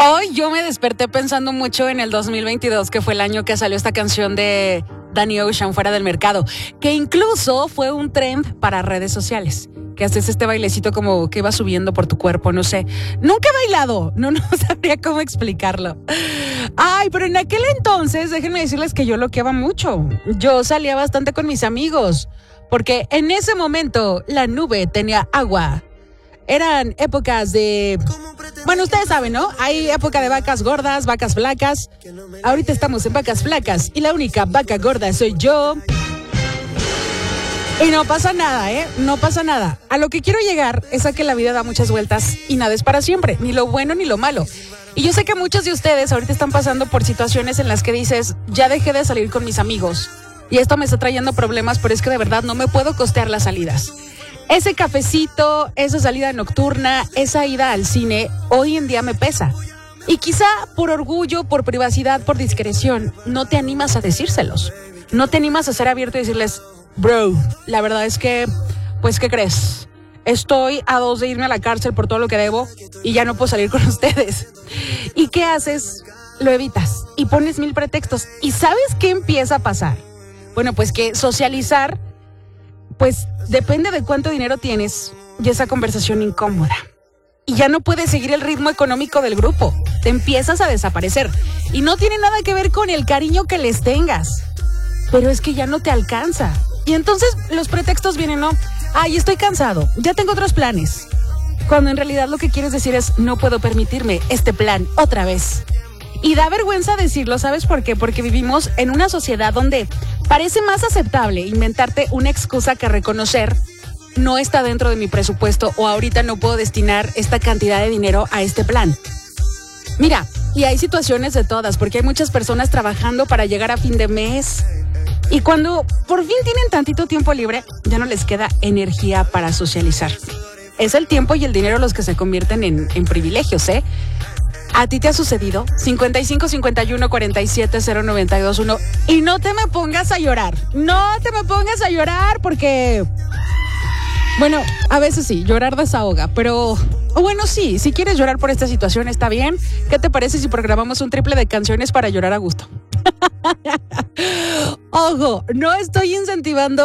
Hoy yo me desperté pensando mucho en el 2022, que fue el año que salió esta canción de Danny Ocean, Fuera del Mercado, que incluso fue un trend para redes sociales, que haces este bailecito como que va subiendo por tu cuerpo, no sé. Nunca he bailado, no sabría cómo explicarlo. Ay, pero en aquel entonces, déjenme decirles que yo loqueaba mucho. Yo salía bastante con mis amigos, porque en ese momento la nube tenía agua. Eran épocas de... Bueno, ustedes saben, ¿no? Hay época de vacas gordas, vacas flacas. Ahorita estamos en vacas flacas y la única vaca gorda soy yo. Y no pasa nada, ¿eh? No pasa nada. A lo que quiero llegar es a que la vida da muchas vueltas y nada es para siempre, ni lo bueno ni lo malo. Y yo sé que muchos de ustedes ahorita están pasando por situaciones en las que dices, ya dejé de salir con mis amigos y esto me está trayendo problemas, pero es que de verdad no me puedo costear las salidas. Ese cafecito, esa salida nocturna, esa ida al cine, hoy en día me pesa. Y quizá por orgullo, por privacidad, por discreción, no te animas a decírselos. No te animas a ser abierto y decirles, bro, la verdad es que, pues, ¿qué crees? Estoy a 2 de irme a la cárcel por todo lo que debo y ya no puedo salir con ustedes. ¿Y qué haces? Lo evitas y pones 1000 pretextos. ¿Y sabes qué empieza a pasar? Bueno, pues que socializar, pues depende de cuánto dinero tienes y esa conversación incómoda. Y ya no puedes seguir el ritmo económico del grupo. Te empiezas a desaparecer. Y no tiene nada que ver con el cariño que les tengas. Pero es que ya no te alcanza. Y entonces los pretextos vienen, ¿no? Ay, estoy cansado, ya tengo otros planes. Cuando en realidad lo que quieres decir es, no puedo permitirme este plan otra vez. Y da vergüenza decirlo, ¿sabes por qué? Porque vivimos en una sociedad donde parece más aceptable inventarte una excusa que reconocer no está dentro de mi presupuesto o ahorita no puedo destinar esta cantidad de dinero a este plan. Mira, y hay situaciones de todas, porque hay muchas personas trabajando para llegar a fin de mes y cuando por fin tienen tantito tiempo libre, ya no les queda energía para socializar. Es el tiempo y el dinero los que se convierten en privilegios, ¿eh? ¿A ti te ha sucedido? 55 51 47 092 1. Y no te me pongas a llorar. No te me pongas a llorar porque... Bueno, a veces sí, llorar desahoga, pero... Bueno, sí, si quieres llorar por esta situación está bien. ¿Qué te parece si programamos un triple de canciones para llorar a gusto? Ojo, no estoy incentivando